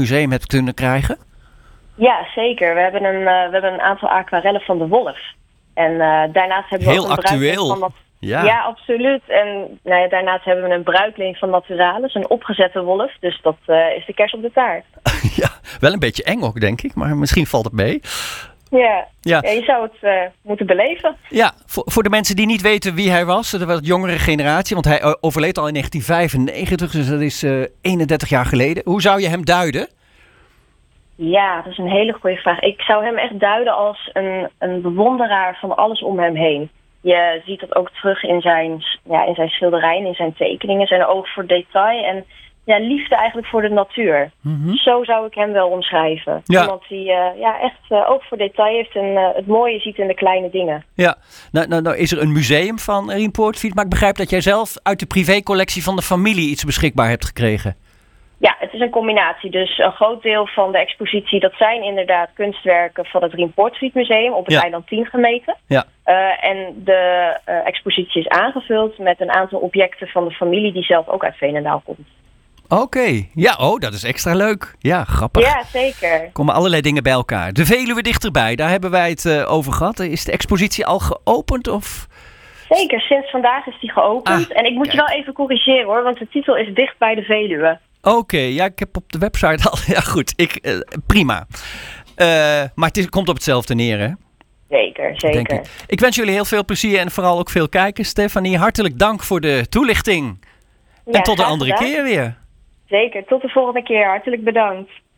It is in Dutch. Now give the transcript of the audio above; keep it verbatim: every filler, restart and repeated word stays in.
museum hebt kunnen krijgen? Ja, zeker. We hebben een, uh, we hebben een aantal aquarellen van de wolf. En uh, daarnaast hebben we Heel ook een actueel. Van dat... Ja. ja, absoluut. En nou ja, daarnaast hebben we een bruikleen van Naturalis, een opgezette wolf. Dus dat uh, is de kers op de taart. Ja, wel een beetje eng ook, denk ik. Maar misschien valt het mee. Ja, ja. ja je zou het uh, moeten beleven. Ja, voor, voor de mensen die niet weten wie hij was, de wat jongere generatie, want hij overleed al in negentien vijfennegentig, dus dat is uh, eenendertig jaar geleden. Hoe zou je hem duiden? Ja, dat is een hele goede vraag. Ik zou hem echt duiden als een, een bewonderaar van alles om hem heen. Je ziet dat ook terug in zijn, ja, in zijn schilderijen, in zijn tekeningen, zijn oog voor detail en ja, liefde eigenlijk voor de natuur. Mm-hmm. Zo zou ik hem wel omschrijven. Ja. Iemand die uh, ja, echt uh, oog voor detail heeft en uh, het mooie ziet in de kleine dingen. Ja, nou, nou, nou is er een museum van Rien Poortvliet, maar ik begrijp dat jij zelf uit de privécollectie van de familie iets beschikbaar hebt gekregen. Ja, het is een combinatie. Dus een groot deel van de expositie, dat zijn inderdaad kunstwerken van het Rien Poortvliet Museum op het ja. eiland tien gemeten. Ja. Uh, en de uh, expositie is aangevuld met een aantal objecten van de familie die zelf ook uit Veenendaal komt. Oké, okay. ja, oh, dat is extra leuk. Ja, grappig. Ja, zeker. Er komen allerlei dingen bij elkaar. De Veluwe dichterbij, daar hebben wij het uh, over gehad. Is de expositie al geopend of... Zeker, sinds vandaag is die geopend. Ah, en ik moet kijk. je wel even corrigeren hoor, want de titel is Dicht bij de Veluwe. Oké, okay, ja, ik heb op de website al... Ja, goed, ik, uh, prima. Uh, maar het is, komt op hetzelfde neer, hè? Zeker, zeker. Ik. ik wens jullie heel veel plezier en vooral ook veel kijkers. Stefanie, hartelijk dank voor de toelichting. Ja, en tot de andere gedaan. keer weer. Zeker, tot de volgende keer. Hartelijk bedankt.